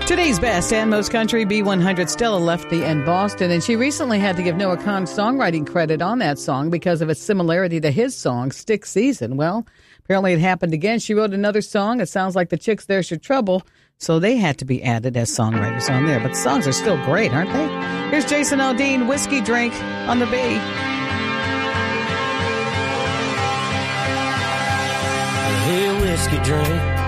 Today's best and most country B100 Stella Lefty and Boston, and she recently had to give Noah Kahan songwriting credit on that song because of its similarity to his song, Stick Season. Well, apparently it happened again. She wrote another song. It sounds like the Chicks There's Your Trouble, so they had to be added as songwriters on there. But the songs are still great, aren't they? Here's Jason Aldean, Whiskey Drink on the B. Hey, whiskey drink,